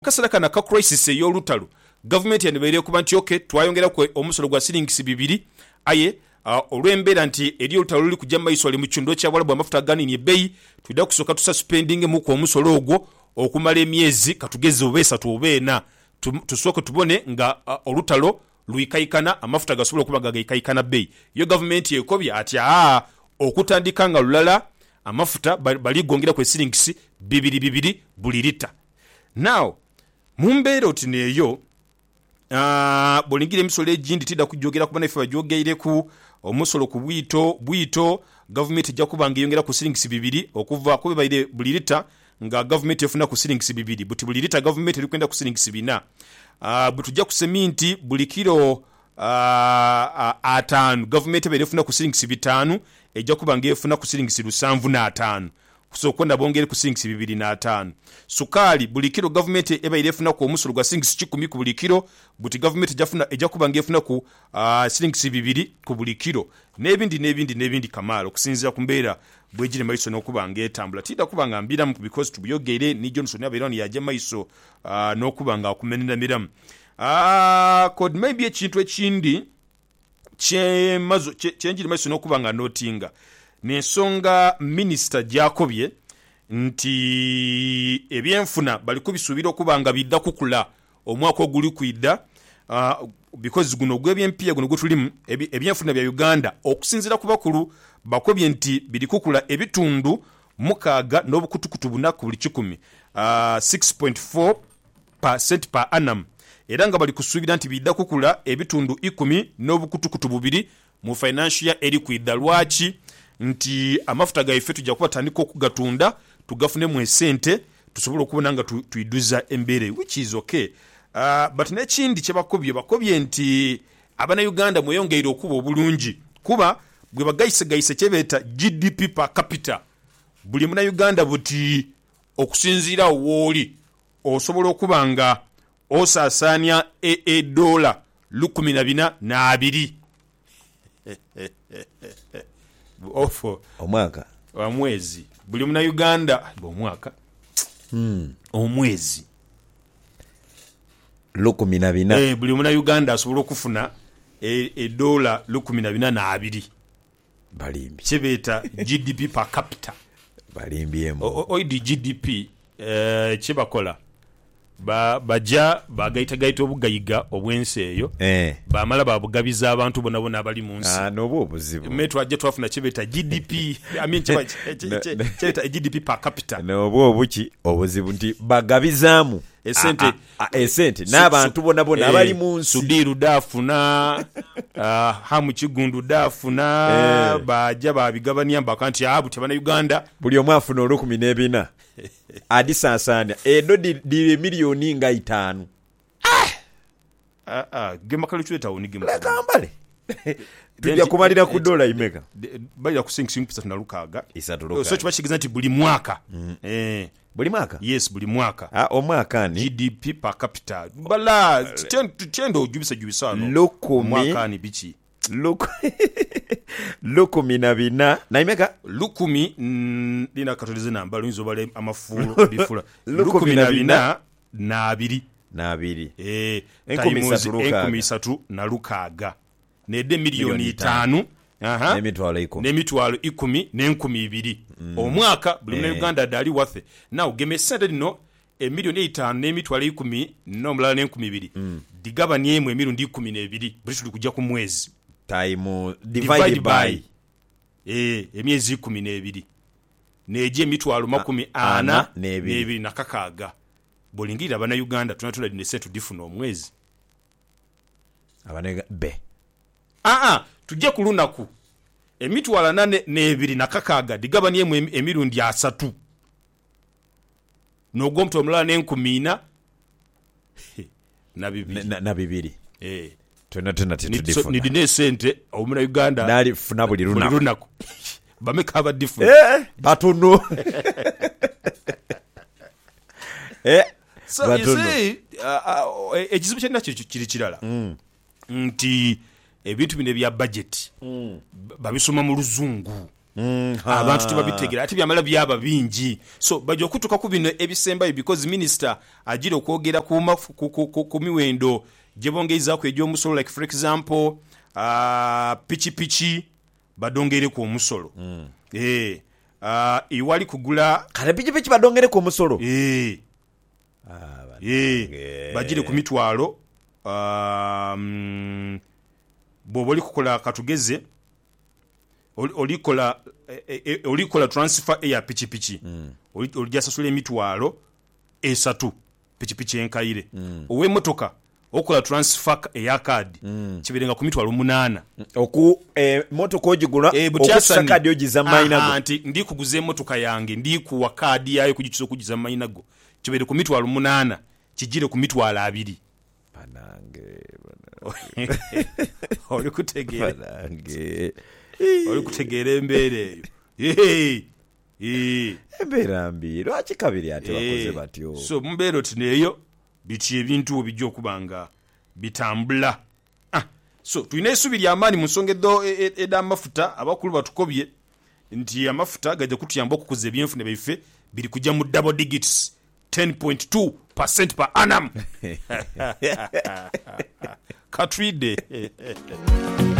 kasala kana ka crisis ey'olutalo government yandibaire kuba nti okay twayongera ku omusolo gwa shillings 2 aye olw'embeera nti eri olutalo luli kujja maiso ali mu kindo kya bwalabu amafuta ganini ebbeyi tudda kusooka tususpending mu ku omusolo ogwo okumala emyezi katugeze oba 3 oba 4 tusooke tubone nga olutalo luyikayikana amafuta gasobola okuba gagayikayikana bbeyi yo government yekobya ati okutandika nga lulala amafuta bali gongera ku shillings 2 buli lita. Now mumbeera oti neeyo bolingira emisolo egindi tidda kujogera kuba naife bajogeire ku omusolo ku bwito government ejja kuba ng'eyongera ku shillings 2 okuva ku bebaire buli lita nga government efuna ku shillings 2 buti buli lita government eri kwenda ku shillings 4 butujja ku seminti buli kilo 5 government ebaire efuna ku shillings 5 ejja kuba ng'efuna ku shillings 7.5 kusokonda bongere ku shillings 2.5 sukali buli kilo government ebaire efuna ku omusolo gwa shillings 10 ku buli kilo buti government ejja kuba ng'efuna ku shillings 2 ku buli kilo n'ebindi kamalo okusinziira ku mbeera bwegire maiso n'okuba ng'etambula tidda kuba nga mbiramu because tubuyogere ni Johnson abeerani yajja maiso n'okuba nga akumenera miramu kod maybe ekintu ekindi kyenjiri maiso n'okuba nga notinga n'ensonga minisita gyakobye nti ebyenfuna bali kubisuubira okuba nga bidda kukula omwaka oguli kwidda because guno gw'ebyempiya guno gutulimu ebyenfuna bya Uganda okusinziira ku bakulu bakobye nti biri kukula ebitundu 6 n'obukutukutu 4 ku buli 100 6.4% per annum era nga bali kusuubira nti bidda kukula ebitundu 10 n'obukutukutu 2 mu financial year eri kwidda. Lwaki? Nti amafuta gaife tujja kubatandika okugatunda tugafunemu esente tusobole okubona nga tuiduza embeere which is okay but n'ekindi bakobye nti abana Uganda mweyongeire okuba obulungi kuba bwe bagayise kyebeeta GDP per capita buli muna Uganda buti okusinziira wooli osobola okuba nga osaasaanya $12 ofo omwaka omwezi buli muna Uganda omwaka omwezi 14 buli muna Uganda asobola okufuna $14.2 balimbi kyebeeta GDP per capita balimbyemu oidi GDP kyebakola bajja bagayitagayita obugayiga obwensi eyo bamala babugabiza abantu bonna abali mu nsi n'obwo obuzibu metu ajja twafuna kyebeeta GDP kyebeeta GDP per capita n'obwo obuki obuzibu nti bagabizaamu esente n'abantu bonna abali mu nsi Sudiru daafuna Hamu Kigundu daafuna bajja babigabanya mbaka nti buti abana Uganda buli omu afuna $14 adisansanya edo di milioni nga 5 gemakalo chuleta onigema kambale tujja kumalira ku dola imeka bali ku sinking pesa tunalukaga isatuluka so kibachigiza nti buli mwaka buli mwaka yes buli mwaka omwaka ni GDP per capita bala tendo jubisa no mwaka ni bichi lukumi na bina na imeka lukumi lina katolize namba lunzo bale amafulu bifula lukumi na bina na abiri 13 na lukaga nede milioni 5 n'emitwalo 10 n'enkumi 2 omwaka buli mu Uganda dali wathe now gemesende no emilioni 5 n'emitwalo 10 n'omulala n'enkumi 2 digabanyemu emirundi 12 buli tuli kujja ku mwezi time divided by emyezi 12 neje emitwalo 42 na kakaga bolingirira abana Uganda tunatula dinesetu difuna omwezi abanega be tujje ku lunaku emitwalo 8 na kakaga digabanyemu emirundi 3 n'ogomto omulala n'enkumi 4 na bibiri tuna tetudifuna ni dinesente omuna Uganda nali funa buli lunaku bameka abadifuna batono so you see ekizibu kyonna kiri kirala nti ebintu bino bya budget babisoma mu luzungu abantu tebabitegera ate byamala byaba bingi so bajja okutuuka ku bino ebisembayo because minister agira okwogera ku miwendo gye bongerezaako egy'omusolo like for example pichi badongereku omusolo ewali kugula kale pichi badongereku omusolo bagire ku mitwalo bw'oba oli kukola katugeze olikola transfer eya pichi olijja sasula emitwalo 3 pichi enkayire ow'emmotoka okola transfer eya kaadi kiberenga ku mitwalo 8 motoka ogigula okusa kaadi ogiza mayinago nti ndi kuguza emmotoka yange ndi kuwa kaadi yayo kugitusa okugiza mayinago kibere ku mitwalo 8 kijire ku mitwalo 2 oli kutegeera embeera eyo embeera mbi lwaki kabiri ate bakoze batyo so mumbeera oti neeyo biti ebintu obijja okuba nga bitambula so tulina essubi ly'amaanyi mu nsonga ed'amafuta abakulu batukobye nti amafuta gajja kutuyamba okukuza ebyenfuna byaffe biri kujja mu double digits 10.2% per annum katwide